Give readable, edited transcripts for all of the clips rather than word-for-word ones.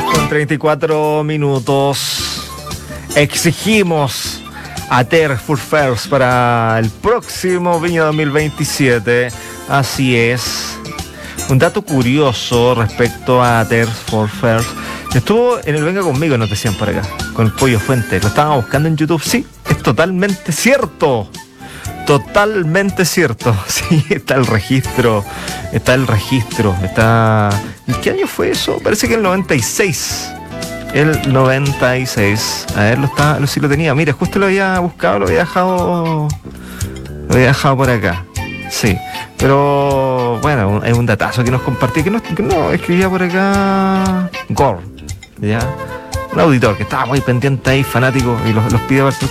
2:34. Exigimos a Tears for Fears para el próximo Viña 2027. Así es. Un dato curioso respecto a Tears for Fears. Estuvo en el Venga Conmigo, nos decían por acá, con el Pollo Fuente. Lo estábamos buscando en YouTube. Sí, es totalmente cierto. Totalmente cierto. Sí, está el registro. Está. ¿Qué año fue eso? Parece que el 96. El 96. A ver, sí lo tenía. Mira, justo lo había buscado, lo había dejado por acá. Sí. Pero bueno, es un datazo que nos compartí, que no escribía por acá Gore, ¿ya? Un auditor que estaba muy pendiente ahí, fanático, y los pide para el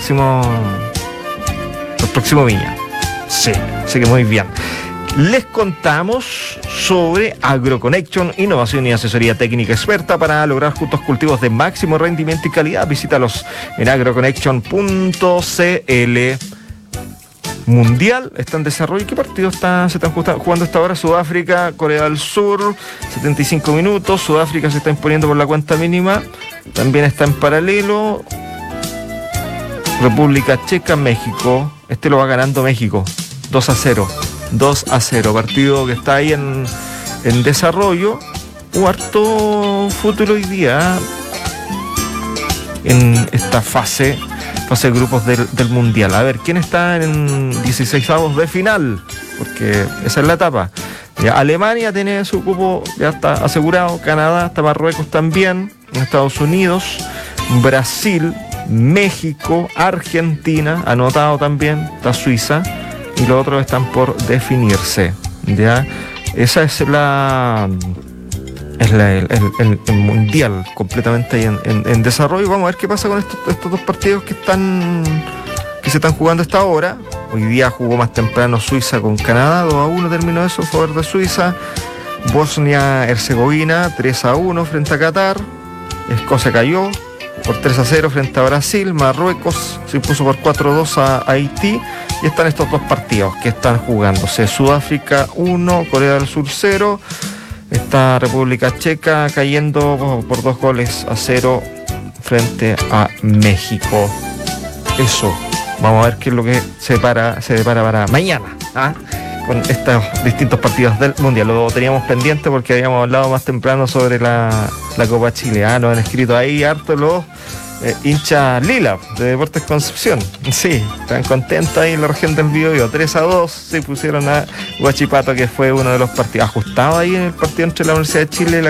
próximo Viña. Sí, así que muy bien. Les contamos sobre AgroConnection, innovación y asesoría técnica experta para lograr juntos cultivos de máximo rendimiento y calidad. Visítalos en agroconnection.cl. Mundial está en desarrollo. ¿Qué partidos se están jugando hasta ahora? Sudáfrica, Corea del Sur, 75 minutos. Sudáfrica se está imponiendo por la cuenta mínima. También está en paralelo República Checa, México. Este lo va ganando México, 2-0. 2-0, partido que está ahí en desarrollo. Hubo harto fútbol hoy día en esta fase de grupos del Mundial. A ver, ¿quién está en 16avos de final? Porque esa es la etapa. Ya, Alemania tiene su cupo, ya está asegurado. Canadá, está Marruecos también. En Estados Unidos, Brasil, México, Argentina, anotado también, está Suiza. Y los otros están por definirse. Ya, esa es el mundial completamente ahí en desarrollo. Vamos a ver qué pasa con estos dos partidos que se están jugando a esta hora. Hoy día jugó más temprano Suiza con Canadá, 2-1 terminó eso, a favor de Suiza. Bosnia-Herzegovina, 3-1 frente a Qatar. Escocia cayó por 3-0 frente a Brasil. Marruecos se impuso por 4-2 a Haití. Y están estos dos partidos que están jugándose. Sudáfrica 1, Corea del Sur 0. Está República Checa cayendo por 2-0 frente a México. Eso. Vamos a ver qué es lo que se depara para mañana, con estos distintos partidos del Mundial. Lo teníamos pendiente porque habíamos hablado más temprano sobre la Copa Chile. Nos han escrito ahí harto los hinchas lila de Deportes Concepción. Sí, están contentos ahí en la región del Biobío. 3-2 se pusieron a Huachipato, que fue uno de los partidos ajustados ahí en el partido entre la Universidad de Chile y la